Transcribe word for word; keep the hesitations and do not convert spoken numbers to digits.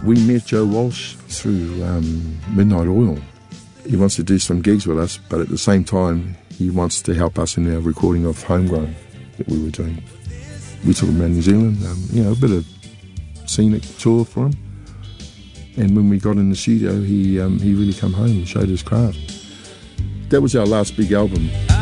We met Joe Walsh through um, Midnight Oil. He wants to do some gigs with us, but at the same time, he wants to help us in our recording of Homegrown that we were doing. We took him around New Zealand, um, you know, a bit of scenic tour for him. And when we got in the studio, he um, he really come home and showed his craft. That was our last big album.